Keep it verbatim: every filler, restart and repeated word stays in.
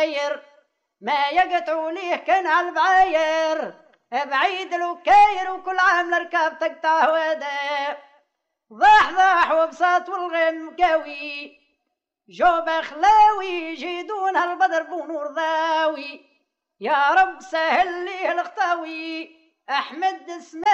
ما يقطعوا ليه كان على البعاير بعيد الوكاير وكل عام الركاب تقطع ودا ضاح ضاح وبساط والغيم قوي جوب خلاوي جيدون هالبدر بونور ضاوي يا رب سهل لي الخطاوي أحمد اسمه